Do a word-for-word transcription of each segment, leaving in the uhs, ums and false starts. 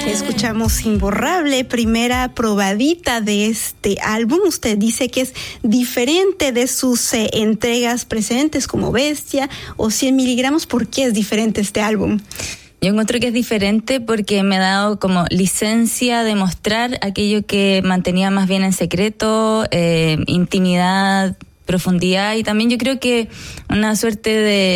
Aquí escuchamos Imborrable, primera probadita de este álbum. Usted dice que es diferente de sus eh, entregas precedentes como Bestia o cien miligramos. ¿Por qué es diferente este álbum? Yo encuentro que es diferente porque me ha dado como licencia de mostrar aquello que mantenía más bien en secreto, eh, intimidad, profundidad, y también yo creo que una suerte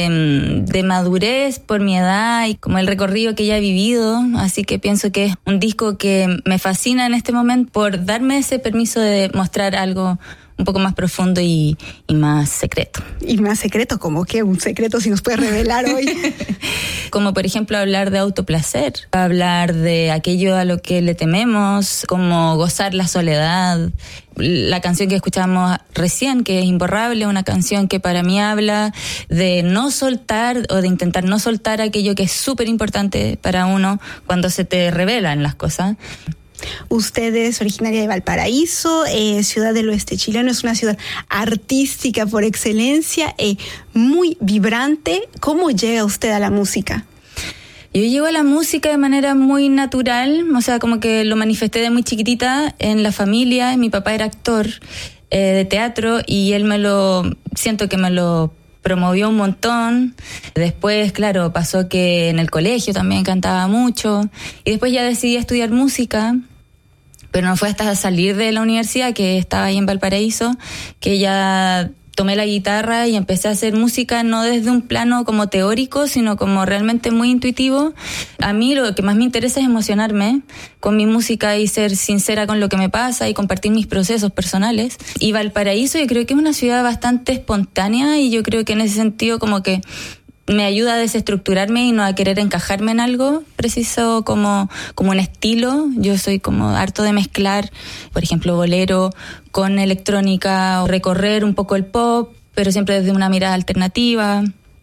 de, de madurez por mi edad y como el recorrido que ya he vivido, así que pienso que es un disco que me fascina en este momento por darme ese permiso de mostrar algo un poco más profundo y, y más secreto. ¿Y más secreto? ¿Cómo qué? ¿Un secreto si nos puede revelar hoy? Como por ejemplo hablar de autoplacer, hablar de aquello a lo que le tememos, como gozar la soledad. La canción que escuchamos recién, que es Imborrable, una canción que para mí habla de no soltar o de intentar no soltar aquello que es súper importante para uno cuando se te revelan las cosas. Usted es originaria de Valparaíso, eh, ciudad del oeste chileno, es una ciudad artística por excelencia, eh, muy vibrante. ¿Cómo llega usted a la música? Yo llego a la música de manera muy natural, o sea, como que lo manifesté de muy chiquitita en la familia. Mi papá era actor eh, de teatro y él me lo, siento que me lo promovió un montón. Después, claro, pasó que en el colegio también cantaba mucho y después ya decidí estudiar música, pero no fue hasta salir de la universidad, que estaba ahí en Valparaíso, que ya tomé la guitarra y empecé a hacer música no desde un plano como teórico, sino como realmente muy intuitivo. A mí lo que más me interesa es emocionarme con mi música y ser sincera con lo que me pasa y compartir mis procesos personales. Y Valparaíso yo creo que es una ciudad bastante espontánea y yo creo que en ese sentido como que me ayuda a desestructurarme y no a querer encajarme en algo preciso como, como un estilo. Yo soy como harto de mezclar, por ejemplo, bolero con electrónica, o recorrer un poco el pop, pero siempre desde una mirada alternativa.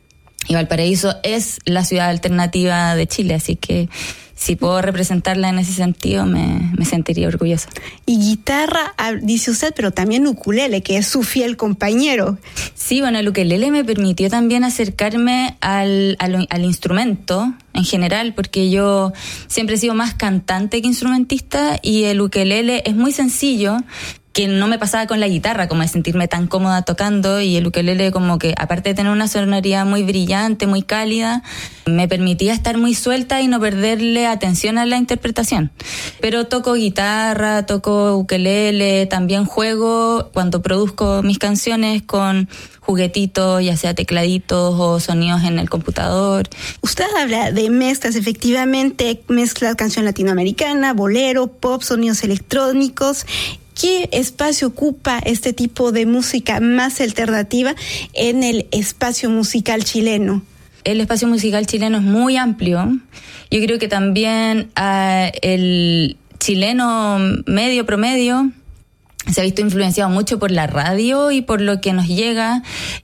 Y Valparaíso es la ciudad alternativa de Chile, así que si puedo representarla en ese sentido, me, me sentiría orgullosa. Y guitarra, dice usted, pero también ukulele, que es su fiel compañero. Sí, bueno, el ukelele me permitió también acercarme al, al, al instrumento en general, porque yo siempre he sido más cantante que instrumentista y el ukelele es muy sencillo, que no me pasaba con la guitarra, como de sentirme tan cómoda tocando, y el ukelele como que, aparte de tener una sonoridad muy brillante, muy cálida, me permitía estar muy suelta y no perderle atención a la interpretación. Pero toco guitarra, toco ukelele, también juego cuando produzco mis canciones con juguetitos, ya sea tecladitos o sonidos en el computador. Usted habla de mezclas, efectivamente, mezcla canción latinoamericana, bolero, pop, sonidos electrónicos. ¿Qué espacio ocupa este tipo de música más alternativa en el espacio musical chileno? El espacio musical chileno es muy amplio. Yo creo que también uh, el chileno medio promedio se ha visto influenciado mucho por la radio y por lo que nos llega,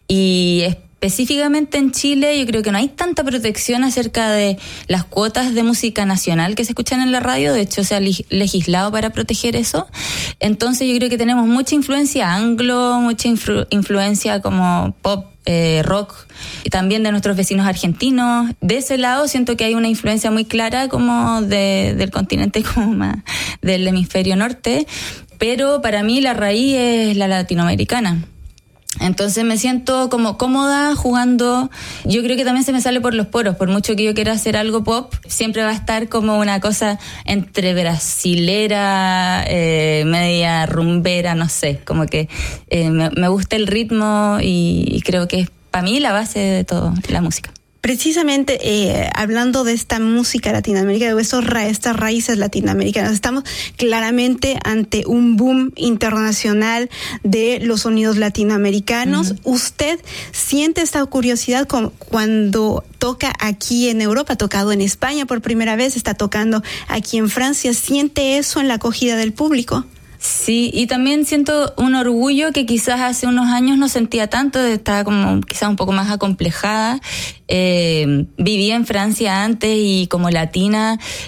y específicamente en Chile yo creo que no hay tanta protección acerca de las cuotas de música nacional que se escuchan en la radio. De hecho se ha legislado para proteger eso. Entonces yo creo que tenemos mucha influencia anglo, mucha influ- influencia como pop, eh, rock, y también de nuestros vecinos argentinos. De ese lado siento que hay una influencia muy clara como de, del continente, como más del hemisferio norte, pero para mí la raíz es la latinoamericana. Entonces me siento como cómoda jugando. Yo creo que también se me sale por los poros. Por mucho que yo quiera hacer algo pop, siempre va a estar como una cosa entre brasilera, eh, media rumbera, no sé. Como que eh, me, me gusta el ritmo y, y creo que es para mí la base de todo, la música. Precisamente eh, hablando de esta música latinoamericana, de estos ra- estas raíces latinoamericanas, estamos claramente ante un boom internacional de los sonidos latinoamericanos. Uh-huh. ¿Usted siente esta curiosidad con, cuando toca aquí en Europa? Ha tocado en España por primera vez, está tocando aquí en Francia. ¿Siente eso en la acogida del público? Sí, y también siento un orgullo que quizás hace unos años no sentía tanto, estaba como quizás un poco más acomplejada. Eh, viví en Francia antes y como latina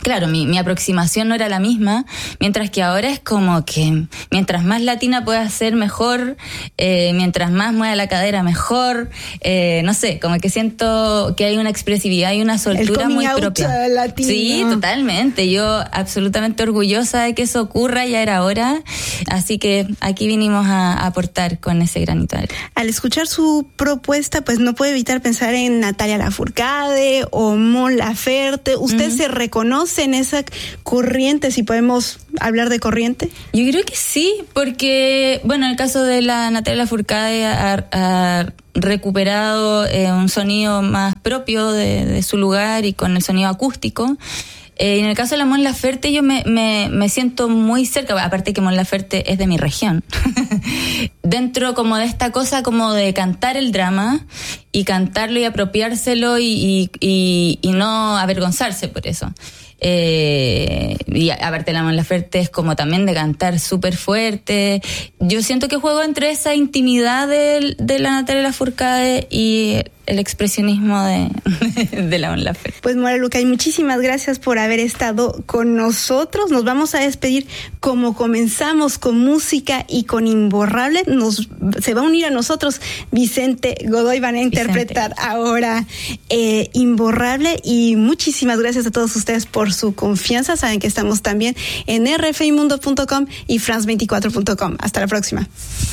claro, mi, mi aproximación no era la misma, mientras que ahora es como que mientras más latina pueda ser, mejor, eh, mientras más mueva la cadera, mejor, eh, no sé, como que siento que hay una expresividad y una soltura muy propia. Latino. Sí, totalmente, yo absolutamente orgullosa de que eso ocurra, ya era hora, así que aquí vinimos a, a aportar con ese granito de arena. Al escuchar su propuesta, pues no puede evitar pensar en Natalia Lafourcade o Mon Laferte. ¿Usted uh-huh. se reconoce en esa corriente, si podemos hablar de corriente? Yo creo que sí, porque, bueno, en el caso de la Natalia Lafourcade ha, ha recuperado eh, un sonido más propio de, de su lugar y con el sonido acústico. Eh, en el caso de la Mon Laferte yo me, me, me siento muy cerca, aparte que Mon Laferte es de mi región, dentro como de esta cosa como de cantar el drama y cantarlo y apropiárselo y, y, y, y no avergonzarse por eso. Eh, y aparte la Mon Laferte es como también de cantar súper fuerte. Yo siento que juego entre esa intimidad de, de la Natalia Lafourcade y el expresionismo de, de la Mon Laferte. Pues Mora Lucay, muchísimas gracias por haber estado con nosotros. Nos vamos a despedir como comenzamos, con música y con Imborrable. Nos, se va a unir a nosotros Vicente Godoy, van a interpretar Vicente. ahora eh, Imborrable, y muchísimas gracias a todos ustedes por su confianza. Saben que estamos también en r f i mundo punto com y france veinticuatro punto com. Hasta la próxima.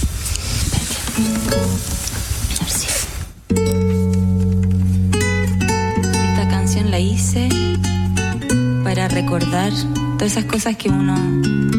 Esta canción la hice para recordar todas esas cosas que uno